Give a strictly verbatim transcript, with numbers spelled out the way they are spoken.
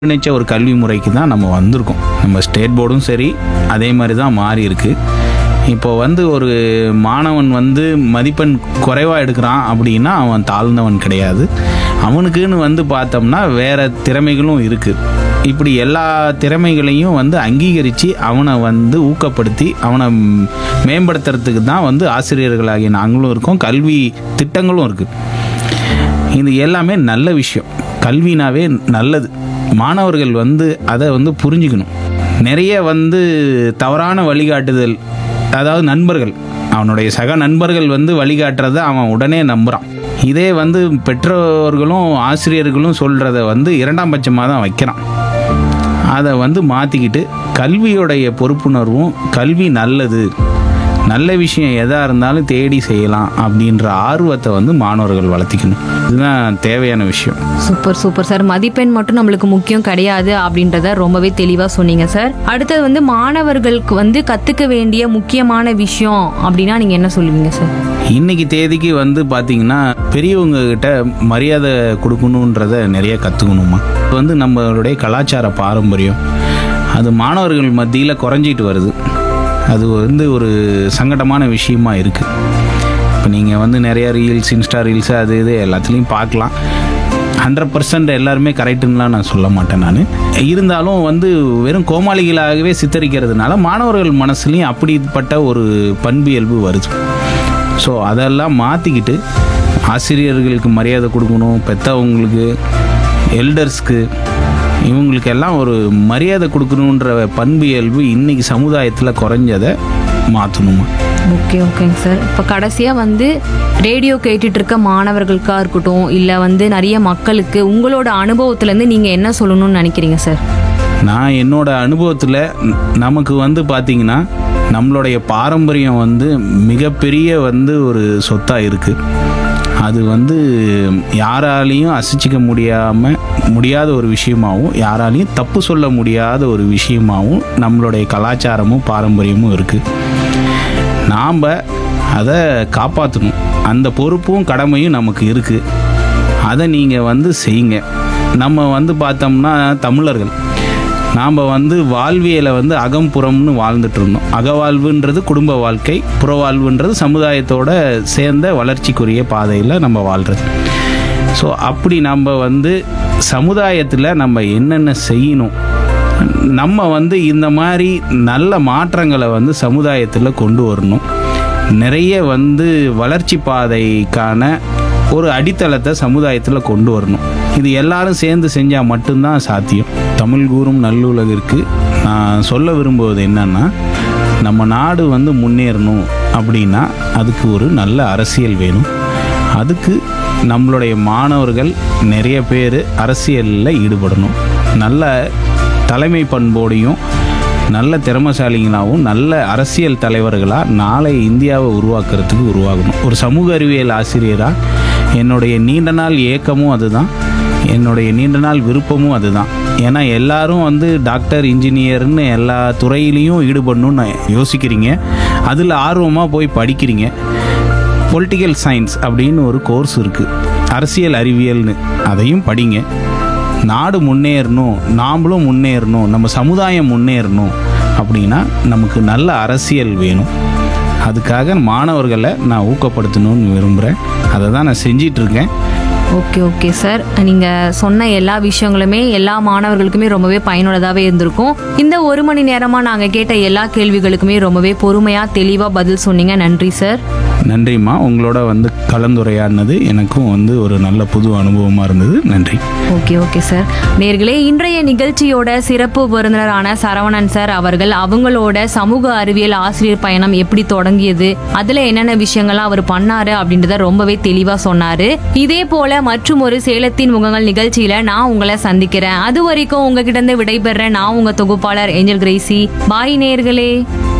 நினைச்ச ஒரு கல்வி முறைக்கு தான் நம்ம வந்திருக்கோம். நம்ம ஸ்டேட் போர்டும் சரி அதே மாதிரி தான் மாறி இருக்கு. இப்போ வந்து ஒரு மாணவன் வந்து மதிப்பெண் குறைவாக எடுக்கிறான் அப்படின்னா அவன் தாழ்ந்தவன் கிடையாது. அவனுக்குன்னு வந்து பார்த்தோம்னா வேற திறமைகளும் இருக்குது. இப்படி எல்லா திறமைகளையும் வந்து அங்கீகரித்து அவனை வந்து ஊக்கப்படுத்தி அவனை மேம்படுத்துறதுக்கு தான் வந்து ஆசிரியர்களாகிய நாங்களும் இருக்கோம், கல்வி திட்டங்களும் இருக்குது. இது எல்லாமே நல்ல விஷயம். கல்வினாவே நல்லது. மாணவர்கள் வந்து அதை வந்து புரிஞ்சுக்கணும். நிறைய வந்து தவறான வழிகாட்டுதல், அதாவது நண்பர்கள், அவனுடைய சக நண்பர்கள் வந்து வழிகாட்டுறத அவன் உடனே நம்புகிறான். இதே வந்து பெற்றோர்களும் ஆசிரியர்களும் சொல்கிறத வந்து இரண்டாம் பட்சமாக தான் வைக்கிறான். அதை வந்து மாற்றிக்கிட்டு கல்வியோடைய பொறுப்புணர்வும், கல்வி நல்லது, நல்ல விஷயம் எதாக இருந்தாலும் தேடி செய்யலாம் அப்படின்ற ஆர்வத்தை வந்து மாணவர்கள் வளர்த்திக்கணும். இதுதான் தேவையான விஷயம். Super super sir. மதிப்பெண் மட்டும் நம்மளுக்கு முக்கியம் கிடையாது அப்படின்றத ரொம்பவே தெளிவாக சொன்னீங்க சார். அடுத்தது வந்து மாணவர்களுக்கு வந்து கற்றுக்க வேண்டிய முக்கியமான விஷயம் அப்படின்னா நீங்கள் என்ன சொல்லுவீங்க சார்? இன்னைக்கு தேதிக்கு வந்து பார்த்தீங்கன்னா பெரியவங்க கிட்ட மரியாதை கொடுக்கணுன்றத நிறைய கற்றுக்கணுமா. இது வந்து நம்மளுடைய கலாச்சார பாரம்பரியம், அது மாணவர்கள் மத்தியில் குறைஞ்சிட்டு வருது. அது வந்து ஒரு சங்கடமான விஷயமா இருக்குது. இப்போ நீங்கள் வந்து நிறைய ரீல்ஸ், இன்ஸ்டா ரீல்ஸு, அது இது எல்லாத்துலேயும் பார்க்கலாம். ஹண்ட்ரட் பர்சன்ட் எல்லாருமே கரெக்டுன்னெலாம் நான் சொல்ல மாட்டேன். நான் இருந்தாலும் வந்து வெறும் கோமாளிகளாகவே சித்தரிக்கிறதுனால மாணவர்கள் மனசுலையும் அப்படிப்பட்ட ஒரு பண்பியல்பு வருது. ஸோ அதெல்லாம் மாற்றிக்கிட்டு ஆசிரியர்களுக்கு மரியாதை கொடுக்கணும், பெற்றவங்களுக்கு, எல்டர்ஸ்க்கு, இவங்களுக்கெல்லாம் ஒரு மரியாதை கொடுக்கணுன்ற பண்பியல்பு இன்னைக்கு சமுதாயத்தில் குறைஞ்சதை மாற்றணுமா. ஓகே ஓகேங்க சார். இப்போ கடைசியாக வந்து ரேடியோ கேட்டுட்டு இருக்க மாணவர்களுக்காக இருக்கட்டும், இல்லை வந்து நிறைய மக்களுக்கு உங்களோட அனுபவத்துலேருந்து நீங்கள் என்ன சொல்லணும்னு நினைக்கிறீங்க சார்? நான் என்னோட அனுபவத்தில் நமக்கு வந்து பார்த்திங்கன்னா நம்மளுடைய பாரம்பரியம் வந்து மிகப்பெரிய வந்து ஒரு சொத்தாக இருக்குது. அது வந்து யாராலையும் அசைச்சிக்க முடியாமல் முடியாத ஒரு விஷயமாகவும், யாராலையும் தப்பு சொல்ல முடியாத ஒரு விஷயமாகவும் நம்மளுடைய கலாச்சாரமும் பாரம்பரியமும் இருக்குது. நாம் அதை காப்பாற்றணும். அந்த பொறுப்பும் கடமையும் நமக்கு இருக்குது. அதை நீங்கள் வந்து செய்யுங்க. நம்ம வந்து பார்த்தோம்னா தமிழர்கள் நாம் வந்து வாழ்வியலை வந்து அகம்புறம்னு வாழ்ந்துட்டு இருந்தோம். அகவாழ்வுன்றது குடும்ப வாழ்க்கை, புறவாழ்வுன்றது சமுதாயத்தோட சேர்ந்த வளர்ச்சிக்குரிய பாதையில் நம்ம வாழ்கிறது. ஸோ அப்படி நம்ம வந்து சமுதாயத்தில் நம்ம என்னென்ன செய்யணும், நம்ம வந்து இந்த மாதிரி நல்ல மாற்றங்களை வந்து சமுதாயத்தில் கொண்டு வரணும். நிறைய வந்து வளர்ச்சி பாதைக்கான ஒரு அடித்தளத்தை சமுதாயத்தில் கொண்டு வரணும். இது எல்லாரும் சேர்ந்து செஞ்சால் மட்டும்தான் சாத்தியம். தமிழ் கூறும் நல்லுலகிற்கு நான் சொல்ல விரும்புவது என்னன்னா, நம்ம நாடு வந்து முன்னேறணும் அப்படின்னா அதுக்கு ஒரு நல்ல அரசியல் வேணும். அதுக்கு நம்மளுடைய மாணவர்கள் நிறைய பேர் அரசியலில் ஈடுபடணும். நல்ல தலைமை பண்போடையும் நல்ல திறமைசாலிகளாகவும் நல்ல அரசியல் தலைவர்களாக நாளை இந்தியாவை உருவாக்குறதுக்கு உருவாகணும். ஒரு சமூக அறிவியல் ஆசிரியராக என்னுடைய நீண்ட நாள் ஏக்கமும் அதுதான், என்னுடைய நீண்ட நாள் விருப்பமும் அதுதான். ஏன்னா எல்லாரும் வந்து டாக்டர், இன்ஜினியர்னு எல்லா துறையிலையும் ஈடுபடணும்னு யோசிக்கிறீங்க, அதில் ஆர்வமாக போய் படிக்கிறீங்க. பொலிட்டிக்கல் சயின்ஸ் அப்படின்னு ஒரு கோர்ஸ் இருக்குது, அரசியல் அறிவியல்னு, அதையும் படிங்க. நாடு முன்னேறணும், நாமளும் முன்னேறணும், நம்ம சமுதாயம் முன்னேறணும் அப்படின்னா நமக்கு நல்ல அரசியல் வேணும். அதுக்காக மாணவர்களை நான் ஊக்கப்படுத்தணும்னு விரும்புகிறேன். அதை தான் நான் செஞ்சிட்ருக்கேன். Okay okay sir. நீங்கள் சொன்ன எல்லா விஷயங்களுமே எல்லா மாணவர்களுக்குமே ரொம்பவே பயனுள்ளதாகவே இருந்திருக்கும். இந்த ஒரு மணி நேரமாக நாங்கள் கேட்ட எல்லா கேள்விகளுக்குமே ரொம்பவே பொறுமையாக தெளிவாக பதில் சொன்னீங்க. நன்றி சார். நன்றிம்மா. உங்களோட வந்து கலந்துரையாடினது எனக்கும் வந்து ஒரு நல்ல புது அனுபவமாக இருந்தது. நன்றி. Okay okay sir. நேர்களே, இன்றைய நிகழ்ச்சியோட சிறப்பு விருந்தினரான சரவணன் சார் அவர்கள் அவங்களோட சமூக அறிவியல் ஆசிரியர் பயணம் எப்படி தொடங்கியது, அதில் என்னென்ன விஷயங்கள்லாம் அவர் பண்ணாரு அப்படின்றத ரொம்பவே தெளிவாக சொன்னார். இதே போல மற்றும் ஒரு சேலத்தின் முகங்கள் நிகழ்ச்சியில் நான் உங்களை சந்திக்கிறேன். அது வரைக்கும் உங்ககிட்ட இருந்து விடைபெறேன். நான் உங்கள் தொகுப்பாளர் ஏஞ்சல் கிரேசி. பாய் நேர்களே.